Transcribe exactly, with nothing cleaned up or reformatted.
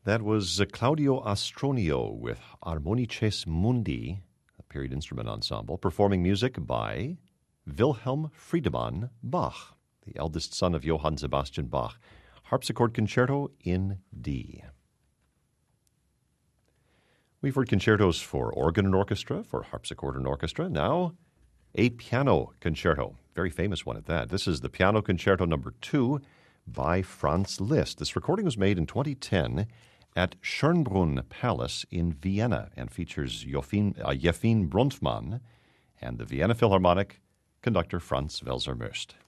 That was uh, Claudio Astronio with Harmonices Mundi, a period instrument ensemble, performing music by Wilhelm Friedemann Bach, the eldest son of Johann Sebastian Bach. Harpsichord Concerto in D. We've heard concertos for organ and orchestra, for harpsichord and orchestra. Now, a piano concerto, very famous one at that. This is the Piano Concerto number two by Franz Liszt. This recording was made in twenty ten at Schönbrunn Palace in Vienna and features Joachim, uh, Yefim Brunfmann and the Vienna Philharmonic conductor Franz Welser-Möst.